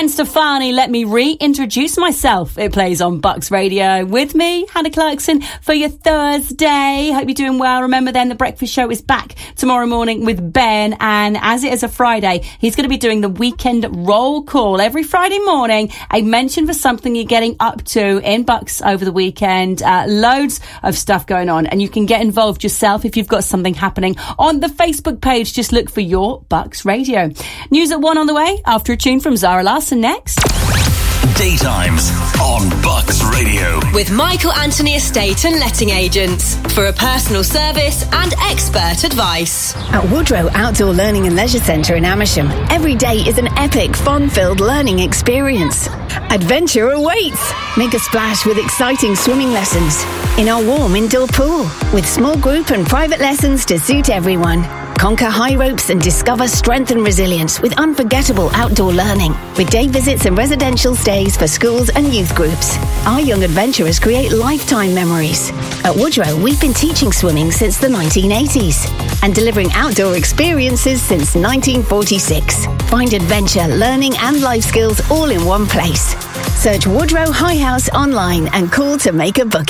Gwen Stefani, Let Me Reintroduce Myself. It plays on Bucks Radio with me, Hannah Clarkson, for your Thursday. Hope you're doing well. Remember then, the breakfast show is back tomorrow morning with Ben, and as it is a Friday, he's going to be doing the weekend roll call every Friday morning. A mention for something you're getting up to in Bucks over the weekend. Loads of stuff going on, and you can get involved yourself if you've got something happening on the Facebook page. Just look for your Bucks Radio. News at 1 on the way after a tune from Zara Larsson next. Daytimes on Bucks Radio. With Michael Anthony Estate and Letting Agents for a personal service and expert advice. At Woodrow Outdoor Learning and Leisure Centre in Amersham, every day is an epic, fun-filled learning experience. Adventure awaits! Make a splash with exciting swimming lessons in our warm indoor pool with small group and private lessons to suit everyone. Conquer high ropes and discover strength and resilience with unforgettable outdoor learning. With day visits and residential stays for schools and youth groups. Our young adventurers create lifetime memories. At Woodrow, we've been teaching swimming since the 1980s and delivering outdoor experiences since 1946. Find adventure, learning and life skills all in one place. Search Woodrow High House online and call to make a booking.